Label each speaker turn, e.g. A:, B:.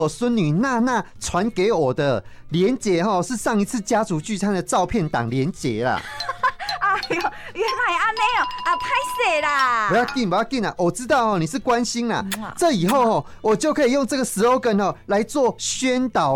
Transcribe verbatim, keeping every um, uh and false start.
A: 我孙女娜娜传给我的连结哈，是上一次家族聚餐的照片档连结啦。
B: 哎呦，原来安尼哦，啊，拍摄啦！
A: 不要紧，不要紧啦，我知道哦，你是关心啦。这以后哦，我就可以用这个 slogan 哦来做宣导